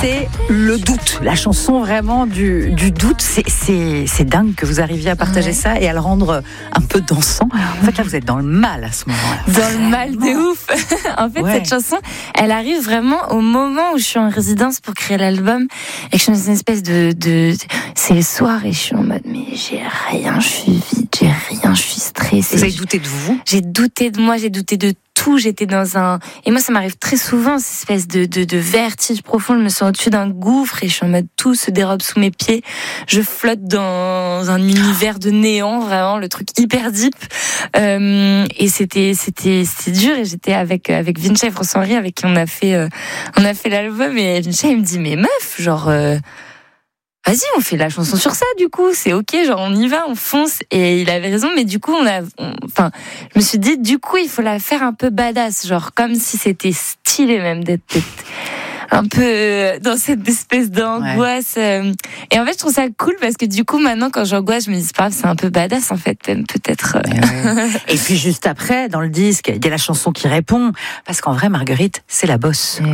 c'est le doute, la chanson vraiment du doute. C'est dingue que vous arriviez à partager ça et à le rendre un peu dansant. En fait, là, vous êtes dans le mal à ce moment-là. Dans le mal de ouf. En fait, cette chanson, elle arrive vraiment au moment où je suis en résidence pour créer l'album et que je suis dans une espèce c'est le soir et je suis en mode, mais j'ai rien, je suis vide, j'ai rien, je suis stressée. Vous avez douté de vous? J'ai douté de moi, j'ai douté de tout, j'étais et moi ça m'arrive très souvent, cette espèce de vertige profond, je me sens au-dessus d'un gouffre et je suis en mode tout se dérobe sous mes pieds, je flotte dans un univers de néant, vraiment le truc hyper deep, et c'était dur, et j'étais avec Vinci et François-Henri avec qui on a fait l'album, et Vinci il me dit, mais meuf, genre vas-y, on fait la chanson sur ça, du coup, c'est ok, genre on y va, on fonce. Et il avait raison, mais du coup, je me suis dit, du coup, il faut la faire un peu badass, genre comme si c'était stylé même d'être un peu dans cette espèce d'angoisse. Et en fait, je trouve ça cool parce que du coup, maintenant, quand j'angoisse, je me dis, c'est pas grave, c'est un peu badass, en fait, même peut-être. Et puis juste après, dans le disque, il y a la chanson qui répond, parce qu'en vrai, Marguerite, c'est la bosse.